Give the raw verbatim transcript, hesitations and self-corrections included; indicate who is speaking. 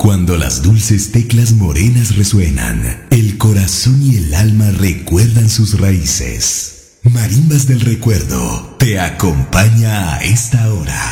Speaker 1: Cuando las dulces teclas morenas resuenan, el corazón y el alma recuerdan sus raíces. Marimbas del Recuerdo te acompaña a esta hora.